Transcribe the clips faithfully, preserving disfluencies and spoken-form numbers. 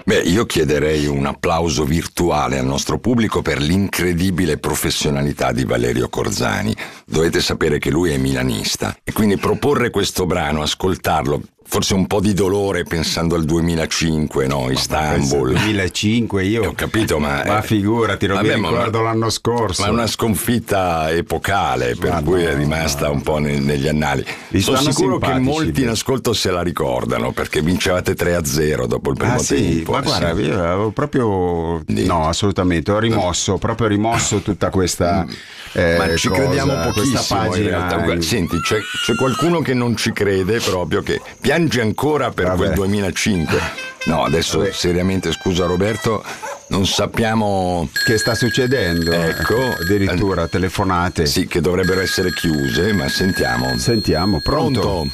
Beh, io chiederei un applauso virtuale al nostro pubblico per l'incredibile professionalità di Valerio Corzani. Dovete sapere che lui è milanista e quindi proporre questo brano, ascoltarlo, forse un po' di dolore pensando al duemilacinque, no? Istanbul. duemilacinque io ho capito, ma ma figurati, non vabbè, mi ricordo ma, l'anno scorso. Ma è una sconfitta epocale, per ma cui no, è rimasta no, un po' ne, negli annali. Vi Sono sicuro che molti in beh. ascolto se la ricordano, perché vincevate tre a zero dopo il primo ah, sì, tempo. ma guarda, sì. io avevo proprio Sì. no, assolutamente, ho rimosso, proprio rimosso tutta questa eh, ma ci cosa, crediamo pochissimo questa pagina in realtà. Senti, c'è, c'è qualcuno che non ci crede proprio, che piange ancora per Vabbè. quel duemilacinque. No, adesso Vabbè. seriamente, scusa Roberto, non sappiamo che sta succedendo. Ecco, addirittura telefonate. Sì, che dovrebbero essere chiuse, ma sentiamo. Sentiamo, pronto? Pronto?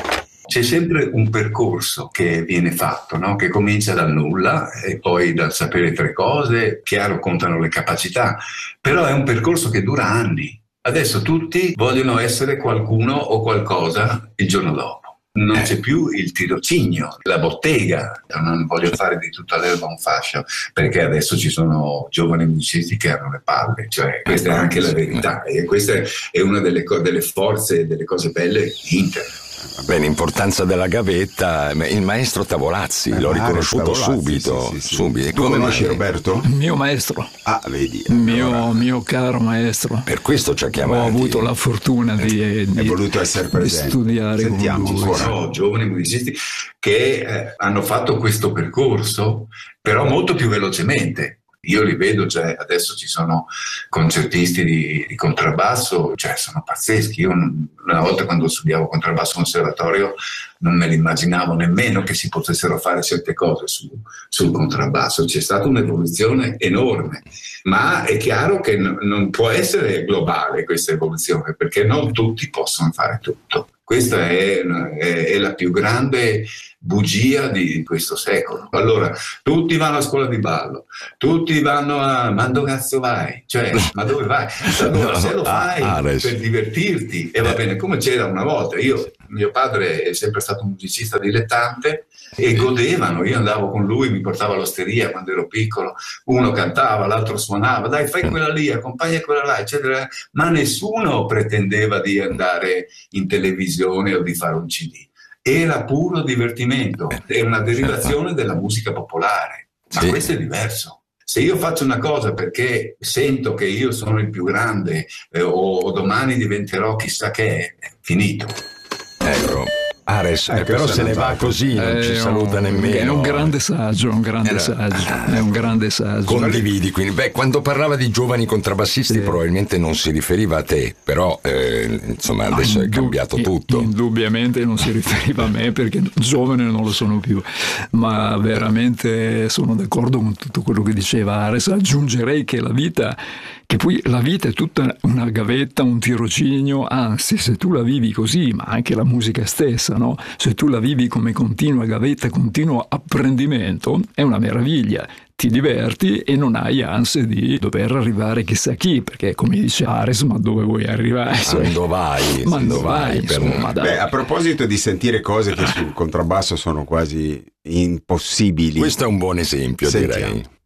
C'è sempre un percorso che viene fatto, no? Che comincia dal nulla e poi dal sapere tre cose, chiaro contano le capacità, però è un percorso che dura anni. Adesso tutti vogliono essere qualcuno o qualcosa il giorno dopo. Non c'è più il tirocinio, la bottega, non voglio fare di tutta l'erba un fascio, perché adesso ci sono giovani musicisti che hanno le palle, cioè questa è anche la verità e questa è una delle, co- delle forze e delle cose belle di internet. Beh, l'importanza della gavetta, il maestro Tavolazzi, Eh, l'ho riconosciuto Tavolazzi, subito. sì, sì, sì. subito. Tu Come conosci mai? Roberto? Il mio maestro, Ah, vedi. mio, allora, mio caro maestro. Per questo ci ha Ho chiamati. avuto la fortuna di, Hai di, voluto essere di presente. studiare Sentiamo con lui. ancora. Sono giovani musicisti che eh, hanno fatto questo percorso, però molto più velocemente. Io li vedo, cioè, adesso ci sono concertisti di, di contrabbasso, cioè sono pazzeschi. Io una volta quando studiavo contrabbasso conservatorio non me l'immaginavo nemmeno che si potessero fare certe cose su, sul contrabbasso. C'è stata un'evoluzione enorme, ma è chiaro che n- non può essere globale questa evoluzione, perché non tutti possono fare tutto. Questa è, è, è la più grande bugia di questo secolo. Allora, tutti vanno a scuola di ballo, tutti vanno a... ma dove cazzo vai? Cioè, ma dove vai? Allora, se lo fai Ah, per divertirti, e va bene, come c'era una volta. Io, mio padre è sempre stato un musicista dilettante e godevano. Io andavo con lui, mi portava all'osteria quando ero piccolo, uno cantava, l'altro suonava, dai fai quella lì, accompagna quella là, eccetera. Ma nessuno pretendeva di andare in televisione o di fare un C D. Era puro divertimento, è una derivazione della musica popolare, ma Sì. questo è diverso. Se io faccio una cosa perché sento che io sono il più grande eh, o, o domani diventerò chissà che, è finito. Ecco. Ares, Ecco, però se ne va andato. così, non È ci saluta un- nemmeno. È un grande saggio, un grande Era- saggio, è un grande saggio. Condividi, quindi. Beh, quando parlava di giovani contrabbassisti Sì. probabilmente non si riferiva a te, però eh, insomma adesso Ah, è indu- cambiato in- tutto. Indubbiamente non si riferiva a me perché giovane non lo sono più, ma veramente sono d'accordo con tutto quello che diceva Ares. Aggiungerei che la vita, che poi la vita è tutta una gavetta, un tirocinio, anzi se tu la vivi così, ma anche la musica stessa, no? Se tu la vivi come continua gavetta, continuo apprendimento, è una meraviglia. Ti diverti e non hai ansia di dover arrivare chissà chi, perché come dice Ares, ma dove vuoi arrivare? Cioè, Quando vai, ma quando dove vai, per- insomma, dai. Beh, a proposito di sentire cose che sul contrabbasso sono quasi impossibili. Questo è un buon esempio, Sentiamo. direi.